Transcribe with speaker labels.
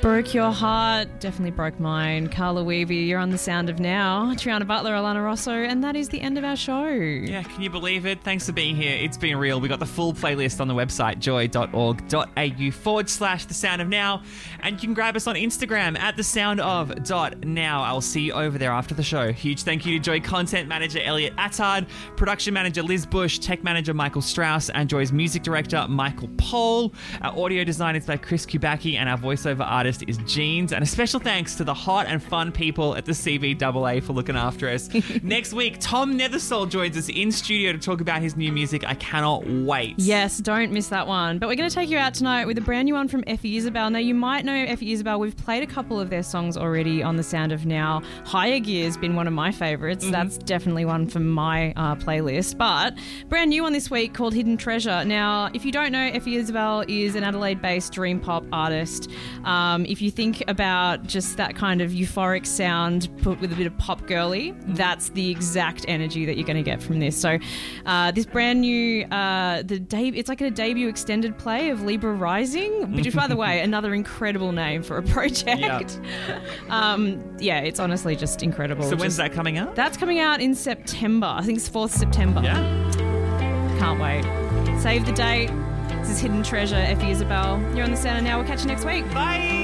Speaker 1: Broke your heart, definitely broke mine. Carla Weavy, you're on The Sound of Now. Triana Butler, Alana Rosso, and that is the end of our show.
Speaker 2: Yeah, can you believe it? Thanks for being here. It's been real. We got the full playlist on the website, joy.org.au/The Sound of Now. And you can grab us on Instagram at thesoundof.now. I'll see you over there after the show. Huge thank you to Joy content manager Elliot Attard, production manager Liz Bush, tech manager Michael Strauss, and Joy's music director Michael Pohl. Our audio design is by Chris Kubacki, and our voiceover artist is Jeans. And a special thanks to the hot and fun people at the CVAA for looking after us. Next week, Tom Nethersole joins us in studio to talk about his new music. I cannot wait.
Speaker 1: Yes, don't miss that one. But we're going to take you out tonight with a brand new one from Effie Isabel. Now, you might know Effie Isabel. We've played a couple of their songs already on The Sound of Now. Higher Gear's been one of my favourites. That's definitely one for my playlist. But brand new one this week called Hidden Treasure. Now, if you don't know, Effie Isabel is an Adelaide-based dream pop artist. If you think about just that kind of euphoric sound put with a bit of pop girly, that's the exact energy that you're going to get from this. So this brand new, it's like a debut extended play of Libra Rising, which is, by the way, another incredible name for a project. Yeah, it's honestly just incredible.
Speaker 2: So when's that coming out?
Speaker 1: That's coming out in September. I think it's 4th September.
Speaker 2: Yeah.
Speaker 1: Can't wait. Save the date. This is Hidden Treasure, Effie Isabel. You're on The Sound of Now. We'll catch you next week.
Speaker 2: Bye.